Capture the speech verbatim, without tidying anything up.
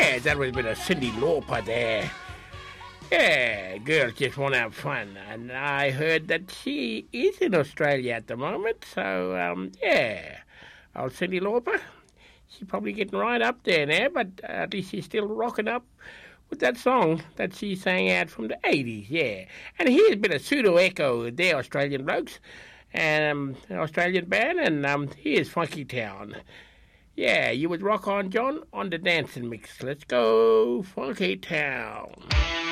Yeah, that was a bit of Cyndi Lauper there. Yeah, girls just want to have fun, and I heard that she is in Australia at the moment, so, um, yeah. Old Cyndi Lauper, she's probably getting right up there now, but uh, at least she's still rocking up with that song that she sang out from the eighties, yeah. And here's a bit of Pseudo Echo, they're Australian blokes, and um, an Australian band, and um, here's Funky Town. Yeah, you would rock on, John, on the dancing mix. Let's go, Funky Town.